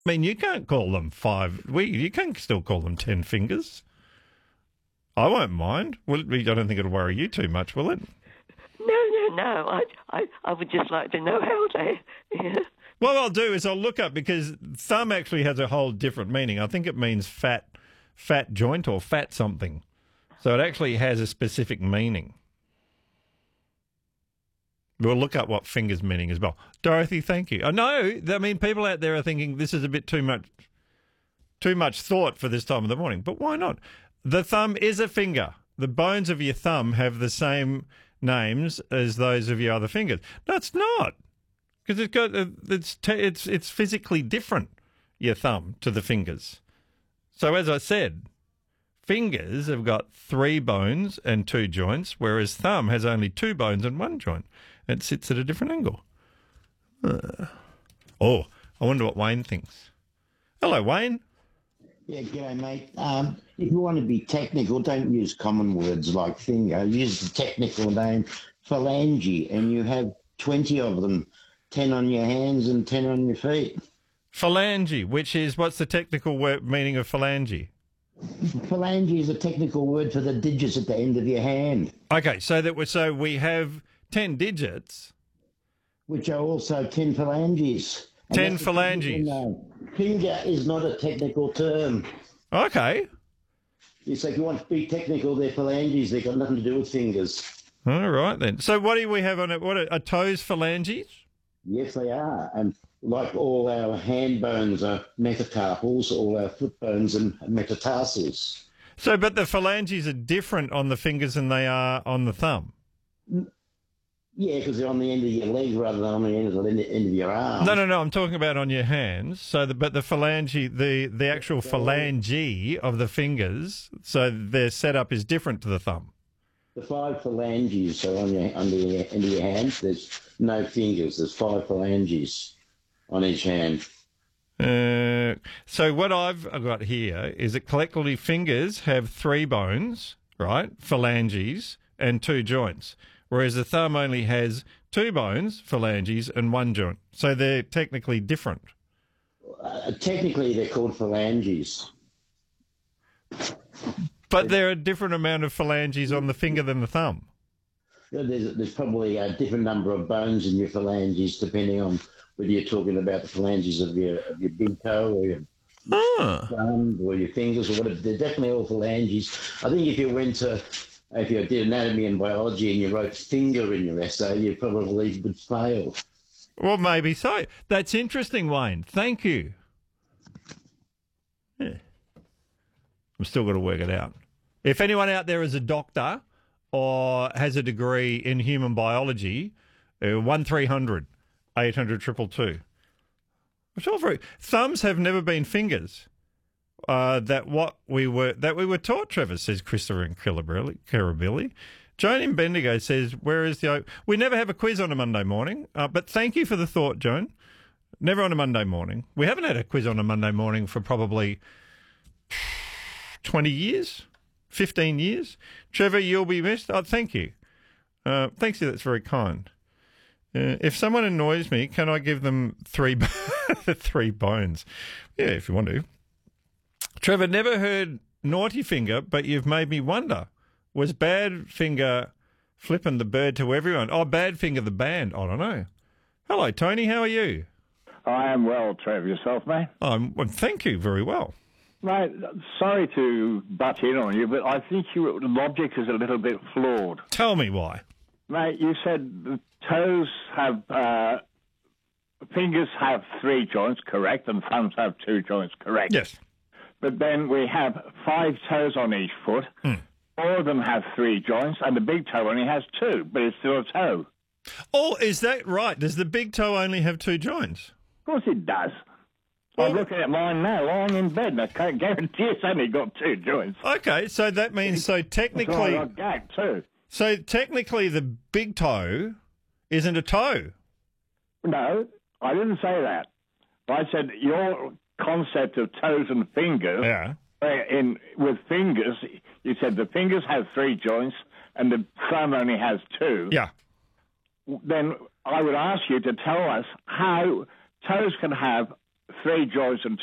I mean, you can't call them five. You can still call them 10 fingers. I won't mind. Well, I don't think it'll worry you too much, will it? No. I would just like to know how they... Yeah. What I'll do is I'll look up, because thumb actually has a whole different meaning. I think it means fat joint or fat something. So it actually has a specific meaning. We'll look up what fingers meaning as well. Dorothy, thank you. I know, I mean, people out there are thinking this is a bit too much thought for this time of the morning, but why not? The thumb is a finger. The bones of your thumb have the same names as those of your other fingers. No, it's not, because it's physically different, your thumb, to the fingers. So as I said, fingers have got 3 bones and 2 joints, whereas thumb has only 2 bones and 1 joint. It sits at a different angle. I wonder what Wayne thinks. Hello, Wayne. Yeah, g'day, mate. If you want to be technical, don't use common words like finger. Use the technical name phalange, and you have 20 of them, 10 on your hands and 10 on your feet. Phalange, what's the technical meaning of phalange? Phalange is a technical word for the digits at the end of your hand. Okay, so we have 10 digits, which are also 10 phalanges. 10 phalanges. Finger is not a technical term. Okay. So if you want to be technical, they're phalanges. They've got nothing to do with fingers. All right, then. So what do we have on it? What are toes phalanges? Yes, they are. And like all our hand bones are metacarpals, all our foot bones are metatarsals. So, but the phalanges are different on the fingers than they are on the thumb? Yeah, because they're on the end of your leg rather than on the end of your arm. No. I'm talking about on your hands. So, but the phalange, the actual phalange of the fingers, so their setup is different to the thumb. The 5 phalanges are on the end of your hand. There's no fingers. There's 5 phalanges on each hand. So what I've got here is that collectively fingers have 3 bones, right? Phalanges, and 2 joints. Whereas the thumb only has 2 bones, phalanges, and 1 joint. So they're technically different. Technically, they're called phalanges. But there are a different amount of phalanges on the finger than the thumb. There's probably a different number of bones in your phalanges, depending on whether you're talking about the phalanges of your big toe or your thumb or your fingers or whatever. They're definitely all phalanges. I think if you did anatomy and biology and you wrote finger in your essay, you probably would fail. Well, maybe so. That's interesting, Wayne. Thank you. Yeah. I'm still got to work it out. If anyone out there is a doctor or has a degree in human biology, 1300 800 222. Thumbs have never been fingers. That we were taught, Trevor, says Christopher and Kirribilli. Joan in Bendigo says, where is the... We never have a quiz on a Monday morning, but thank you for the thought, Joan. Never on a Monday morning. We haven't had a quiz on a Monday morning for probably 20 years, 15 years. Trevor, you'll be missed. Oh, thank you. Thanks, that's very kind. If someone annoys me, can I give them 3 bones? Yeah, if you want to. Trevor, never heard naughty finger, but you've made me wonder. Was bad finger flipping the bird to everyone? Oh, bad finger the band. I don't know. Hello, Tony. How are you? I am well, Trevor. Yourself, mate? Well, thank you. Very well. Mate, sorry to butt in on you, but I think your logic is a little bit flawed. Tell me why. Mate, you said the toes have... fingers have 3 joints, correct, and thumbs have 2 joints, correct? Yes. But then we have 5 toes on each foot. 4 of them have 3 joints, and the big toe only has 2, but it's still a toe. Oh, is that right? Does the big toe only have 2 joints? Of course it does. I'm looking at mine now, lying in bed, and I can't guarantee it's only got 2 joints. Okay, so that means, technically... That's why I got gagged too. So technically the big toe isn't a toe. No, I didn't say that. I said your concept of toes and fingers. Yeah. With fingers, you said the fingers have 3 joints and the thumb only has 2. Yeah. Then I would ask you to tell us how toes can have three joints and